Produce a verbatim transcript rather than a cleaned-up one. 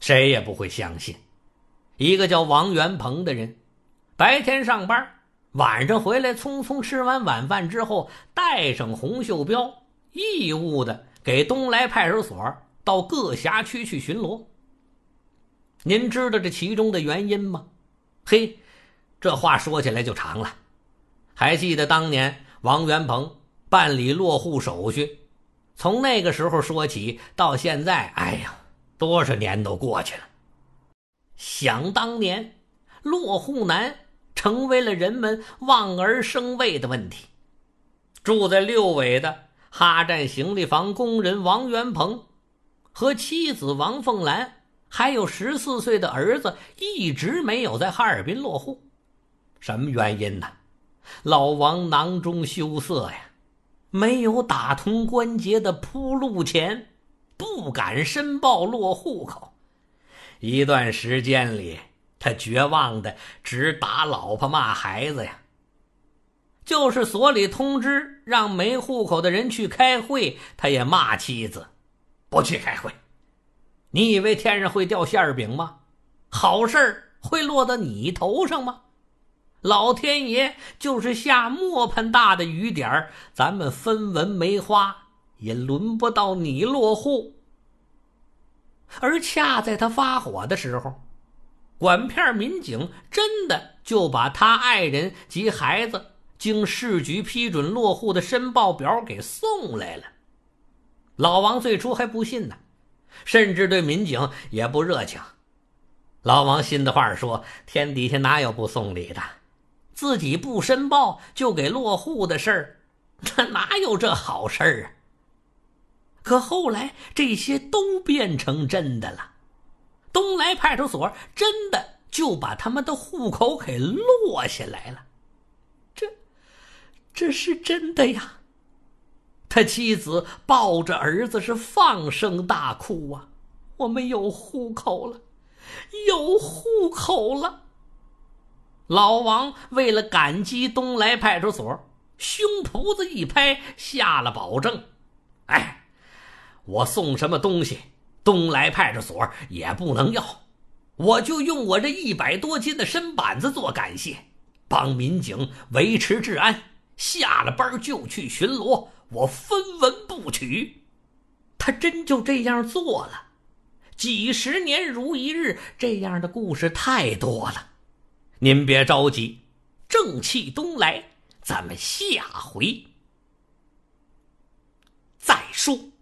谁也不会相信，一个叫王元鹏的人，白天上班，晚上回来匆匆吃完晚饭之后，带上红袖标，义务的给东来派出所到各辖区去巡逻。您知道这其中的原因吗？嘿，这话说起来就长了。还记得当年王元鹏办理落户手续，从那个时候说起到现在，哎呀，多少年都过去了。想当年，落户难成为了人们望而生畏的问题。住在六尾的哈站行李房工人王元鹏和妻子王凤兰还有十四岁的儿子一直没有在哈尔滨落户。什么原因呢？老王囊中羞涩呀，没有打通关节的铺路钱，不敢申报落户口。一段时间里，他绝望的直打老婆骂孩子呀。就是所里通知让没户口的人去开会，他也骂妻子，不去开会。你以为天上会掉馅饼吗？好事会落到你头上吗？老天爷就是下磨盘大的雨点，咱们分文没花，也轮不到你落户。而恰在他发火的时候，管片民警真的就把他爱人及孩子经市局批准落户的申报表给送来了。老王最初还不信呢，甚至对民警也不热情。老王心的话说，天底下哪有不送礼的？自己不申报就给落户的事儿，那哪有这好事儿啊？可后来这些都变成真的了，东来派出所真的就把他们的户口给落下来了。这这是真的呀。他妻子抱着儿子是放声大哭啊，我们有户口了，有户口了。老王为了感激东来派出所，胸脯子一拍，下了保证，哎，我送什么东西东来派出所也不能要，我就用我这一百多斤的身板子做感谢，帮民警维持治安，下了班就去巡逻，我分文不取。他真就这样做了。几十年如一日，这样的故事太多了。您别着急，正气东来，咱们下回再说。